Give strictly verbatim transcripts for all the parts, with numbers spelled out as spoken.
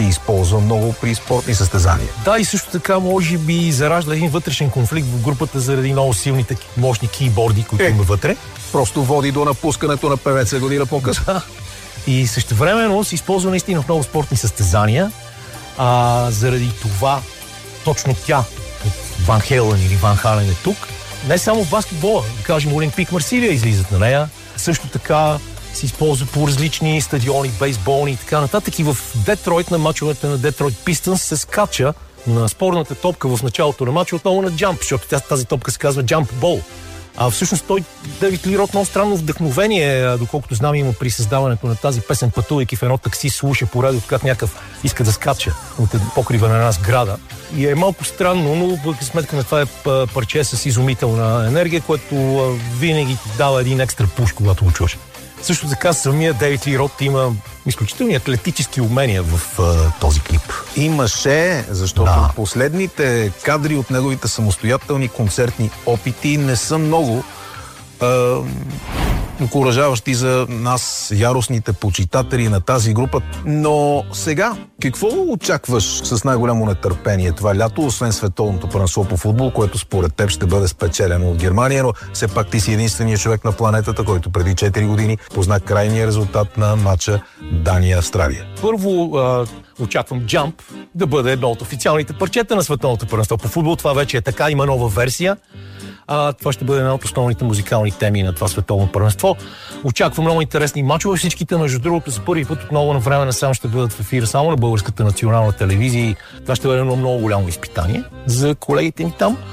се използва много при спортни състезания. Да, и също така може би заражда един вътрешен конфликт в групата заради много силните мощни кейборди, които е, има вътре. Просто води до напускането на певеца година по-късно. Да. И същевременно се използва наистина в много спортни състезания. А, заради това точно тя от Ван Хелен или Ван Хален е тук. Не само в баскетбола, да кажем Олимпик Марсилия излизат на нея. Също така се използва по различни стадиони, бейсболни и така нататък. И в Детройт, на мачовете на Детройт Пистънс, се скача на спорната топка в началото на мача отново на джамп, защото тази топка се казва джамп бол. А всъщност той, Дейвид Ли Рот, много странно вдъхновение, доколкото знам, има при създаването на тази песен, пътувайки в едно такси, слуша по радиото как някакъв иска да скача от покрива на една сграда. И е малко странно, но в сметка на това е парче с изумителна енергия, което винаги ти дава един екстра пуш, когато го чуеш. Също така самия Дейвид Ли Рот има изключителни атлетически умения в uh, този клип. Имаше, защото да. Последните кадри от неговите самостоятелни концертни опити не са много uh, окуражаващи за нас, яростните почитатели на тази група. Но сега, какво очакваш с най-голямо нетърпение това лято, освен световното първенство по футбол, което според теб ще бъде спечелено от Германия, но все пак ти си единственият човек на планетата, който преди четири години позна крайния резултат на матча Дания-Австралия. Първо а, очаквам Jump да бъде едно от официалните парчета на световното първенство по футбол. Това вече е така, има нова версия. А, това ще бъде една от основните музикални теми на това световно първенство. Очаквам много интересни мачове. Всичките, между другото, за първи път отново на време насам ще бъдат в ефира само на Българската национална телевизия. Това ще бъде едно много голямо изпитание за колегите ни там.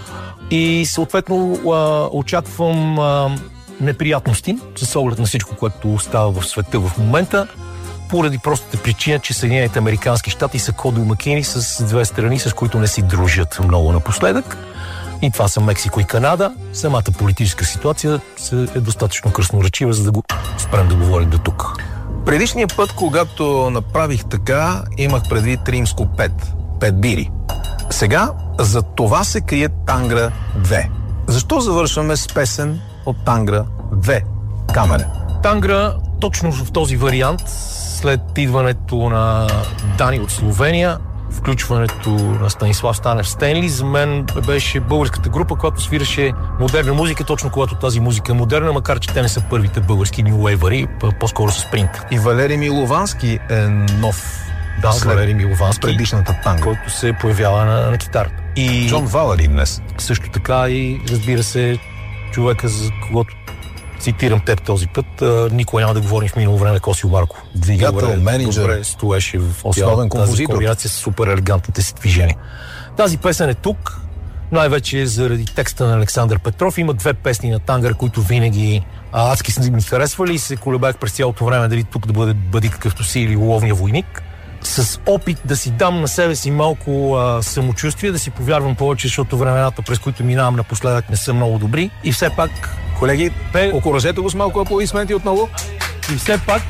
И съответно а, очаквам а, неприятности с оглед на всичко, което става в света в момента, поради простата причина, че Съединените американски щати са ко-домакини с две страни, с които не си дружат много напоследък. И това са Мексико и Канада. Самата политическа ситуация е достатъчно красноречива, за да го спрем да говорим до тук. Предишния път, когато направих така, имах предвид римско пет. Пет бири. Сега за това се крие Тангра две. Защо завършваме с песен от Тангра две? Камере. Тангра, точно в този вариант, след идването на Дани от Словения, включването на Станислав Станев Стенли, за мен беше българската група, която свираше модерна музика, точно когато тази музика е модерна, макар че те не са първите български нюуейвъри, по-скоро са Спринт. И Валери Миловански е нов. Да, Валери Миловански, предишната Тангра, който се появява на, на китарата. И Джон Валери днес. Също така и, разбира се, човека, за когото цитирам теб този път, никога няма да говорим в минало време, Косио Марко. Двигател, менеджер, добре стоеше в основен тази композитор. комбинация с супер елегантните си движения. Тази песен е тук, най-вече заради текста на Александър Петров. Има две песни на Тангра, които винаги а, адски са ми харесвали и се колебах през цялото време дали тук да бъде Бъди какъвто си или Ловния войник. С опит да си дам на себе си малко а, самочувствие, да си повярвам повече, защото времената, през които минавам напоследък, не са много добри. И все пак, колеги, пе... окуражете го с малко аплодисменти отново. И все пак,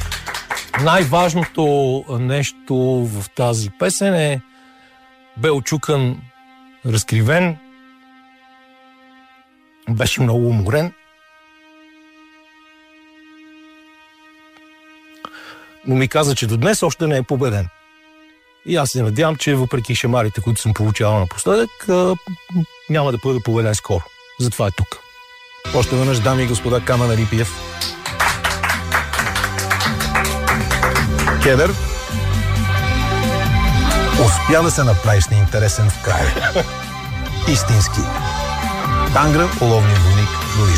най-важното нещо в тази песен е бе очукан, разкривен, беше много уморен. Но ми каза, че до днес още не е победен. И аз се надявам, че въпреки шамарите, които съм получавал напоследък, няма да бъде победен скоро. Затова е тук. Още веднъж, дами и господа, Камен Арипиев. Кедър, успя да се направиш неинтересен в края. Истински. Тангра, Ловния войник.